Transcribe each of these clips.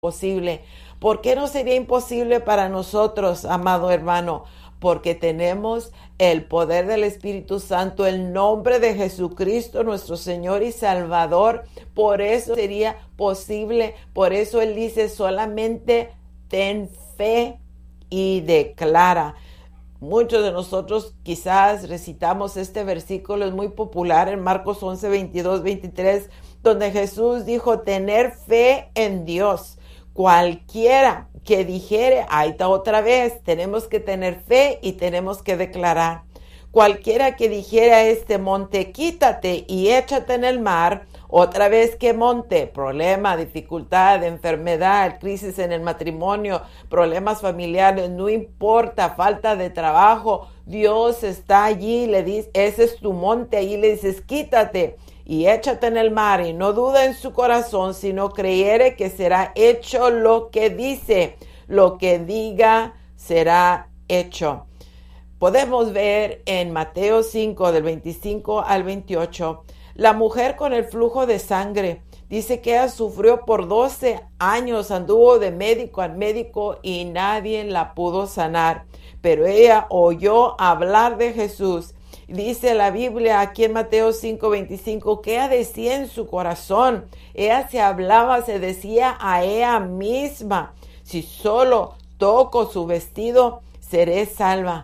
posible. ¿Por qué no sería imposible para nosotros, amado hermano? Porque tenemos el poder del Espíritu Santo, el nombre de Jesucristo, nuestro Señor y Salvador. Por eso sería posible. Por eso Él dice solamente ten fe y declara. Muchos de nosotros quizás recitamos este versículo, es muy popular en Marcos 11, 22, 23, donde Jesús dijo tener fe en Dios. Cualquiera que dijere, ahí está otra vez, tenemos que tener fe y tenemos que declarar. Cualquiera que dijere a este monte, quítate y échate en el mar, otra vez que monte, problema, dificultad, enfermedad, crisis en el matrimonio, problemas familiares, no importa, falta de trabajo, Dios está allí, le dice, ese es tu monte, allí le dices, quítate y échate en el mar, y no duda en su corazón, sino creyere que será hecho lo que dice, lo que diga será hecho. Podemos ver en Mateo 5, del 25 al 28, la mujer con el flujo de sangre. Dice que ella sufrió por 12 años, anduvo de médico al médico y nadie la pudo sanar. Pero ella oyó hablar de Jesús. Dice la Biblia aquí en Mateo 5:25 que ella decía en su corazón, ella se hablaba, se decía a ella misma, si solo toco su vestido, seré salva.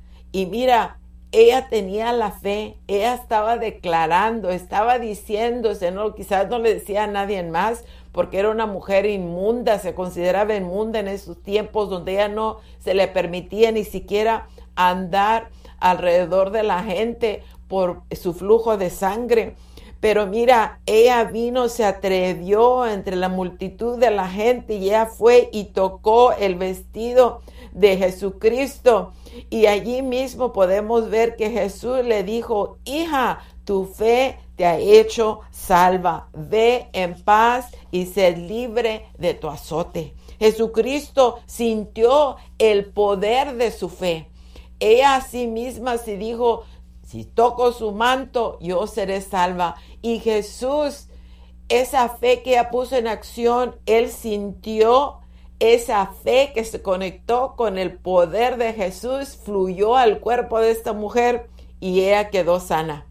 Y mira, ella tenía la fe, ella estaba declarando, estaba diciéndose, no, quizás no le decía a nadie más, porque era una mujer inmunda, se consideraba inmunda en esos tiempos donde ella no se le permitía ni siquiera andar alrededor de la gente por su flujo de sangre. Pero mira, ella vino, se atrevió entre la multitud de la gente y ella fue y tocó el vestido de Jesucristo. Y allí mismo podemos ver que Jesús le dijo, hija, tu fe te ha hecho salva. Ve en paz y sé libre de tu azote. Jesucristo sintió el poder de su fe. Ella a sí misma se dijo, si toco su manto, yo seré salva. Y Jesús, esa fe que ella puso en acción, Él sintió esa fe que se conectó con el poder de Jesús, fluyó al cuerpo de esta mujer y ella quedó sana.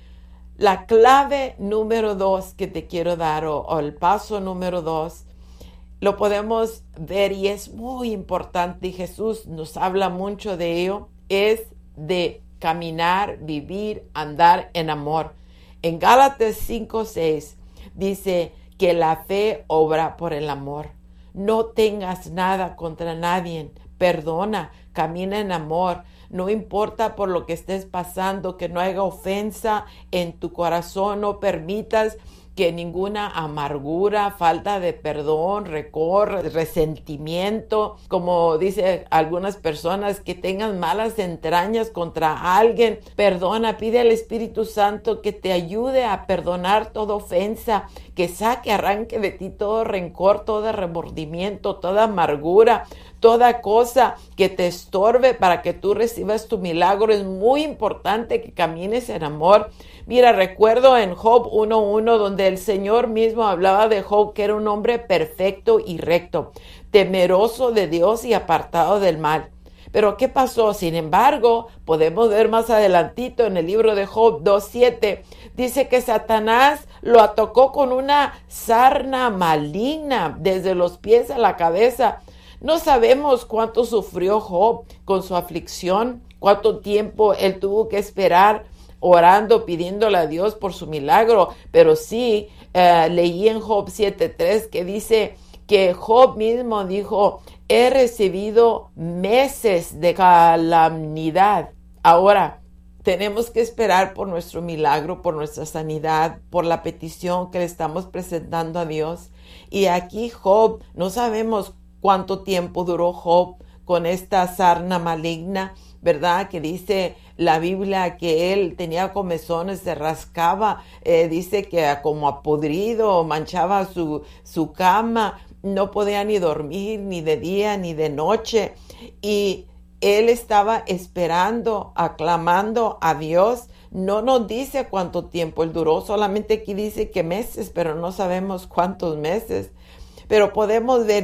La clave número 2 que te quiero dar, o el paso número 2, lo podemos ver y es muy importante y Jesús nos habla mucho de ello, es de caminar, vivir, andar en amor. En Gálatas 5:6 dice que la fe obra por el amor. No tengas nada contra nadie, perdona, camina en amor. No importa por lo que estés pasando, que no haya ofensa en tu corazón, no permitas que ninguna amargura, falta de perdón, rencor, resentimiento, como dice algunas personas, que tengan malas entrañas contra alguien. Perdona, pide al Espíritu Santo que te ayude a perdonar toda ofensa, que saque, arranque de ti todo rencor, todo remordimiento, toda amargura, toda cosa que te estorbe para que tú recibas tu milagro. Es muy importante que camines en amor. Mira, recuerdo en Job 1:1 donde el Señor mismo hablaba de Job, que era un hombre perfecto y recto, temeroso de Dios y apartado del mal. Pero ¿qué pasó? Sin embargo, podemos ver más adelantito en el libro de Job 2:7, dice que Satanás lo atacó con una sarna maligna desde los pies a la cabeza. No sabemos cuánto sufrió Job con su aflicción, cuánto tiempo él tuvo que esperar orando, pidiéndole a Dios por su milagro, pero sí leí en Job 7:3 que dice que Job mismo dijo, he recibido meses de calamidad. Ahora, tenemos que esperar por nuestro milagro, por nuestra sanidad, por la petición que le estamos presentando a Dios. Y aquí Job, no sabemos cuánto tiempo duró Job con esta sarna maligna, ¿verdad? Que dice la Biblia que él tenía comezones, se rascaba, dice que como apodrido, manchaba su cama, no podía ni dormir, ni de día, ni de noche. Y él estaba esperando, aclamando a Dios. No nos dice cuánto tiempo él duró, solamente aquí dice que meses, pero no sabemos cuántos meses. pero podemos ver